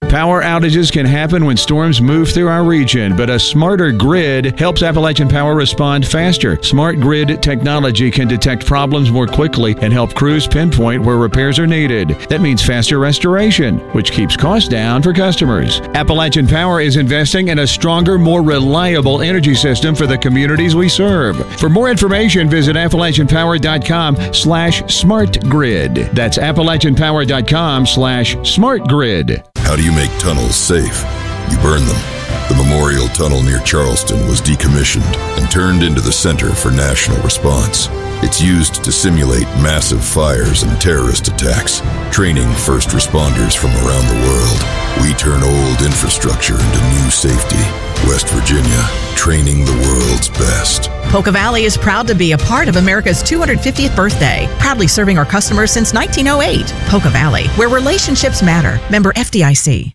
Power outages can happen when storms move through our region, but a smarter grid helps Appalachian Power respond faster. Smart grid technology can detect problems more quickly and help crews pinpoint where repairs are needed. That means faster restoration, which keeps costs down for customers. Appalachian Power is investing in a stronger, more reliable energy system for the communities we serve. For more information, visit AppalachianPower.com/smartgrid. That's AppalachianPower.com/smartgrid. How do you make tunnels safe? You burn them. The Memorial Tunnel near Charleston was decommissioned and turned into the Center for National Response. It's used to simulate massive fires and terrorist attacks, training first responders from around the world. We turn old infrastructure into new safety. West Virginia, training the world's best. Polka Valley is proud to be a part of America's 250th birthday, proudly serving our customers since 1908. Polka Valley, where relationships matter. Member FDIC.